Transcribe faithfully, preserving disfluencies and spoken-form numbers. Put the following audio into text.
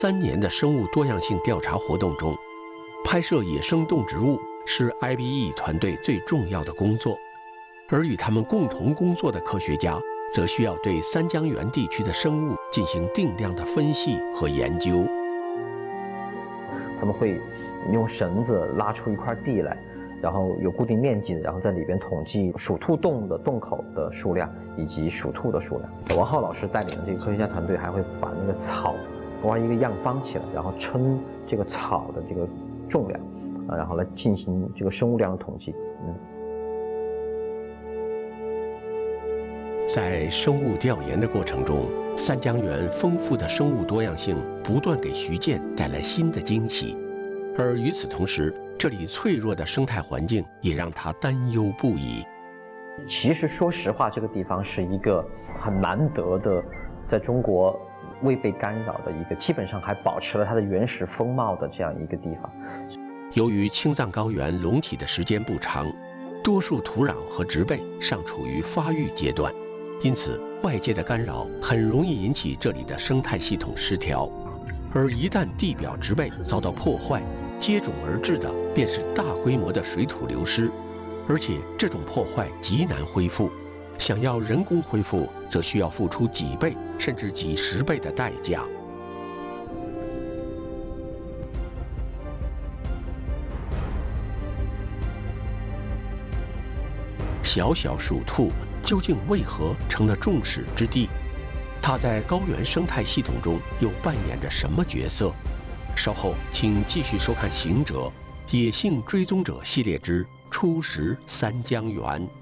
三年的生物多样性调查活动中，拍摄野生动植物是 I B E 团队最重要的工作，而与他们共同工作的科学家则需要对三江源地区的生物进行定量的分析和研究。 他们会用绳子拉出一块地来，然后有固定面积的，然后在里边统计鼠兔洞的洞口的数量以及鼠兔的数量。王浩老师带领的这个科学家团队还会把那个草挖一个样方起来，然后称这个草的这个重量，啊，然后来进行这个生物量的统计。嗯， 在生物调研的过程中，三江源丰富的生物多样性不断给徐建带来新的惊喜，而与此同时，这里脆弱的生态环境也让他担忧不已。 其实说实话，这个地方是一个很难得的，在中国未被干扰的一个，基本上还保持了它的原始风貌的这样一个地方。 由于青藏高原隆起的时间不长，多数土壤和植被尚处于发育阶段，因此外界的干扰很容易引起这里的生态系统失调。而一旦地表植被遭到破坏，接踵而至的便是大规模的水土流失，而且这种破坏极难恢复。想要人工恢复，则需要付出几倍甚至几十倍的代价。小小鼠兔究竟为何成了众矢之的？它在高原生态系统中又扮演着什么角色？稍后请继续收看《行者·野性追踪者》系列之《初识三江源》。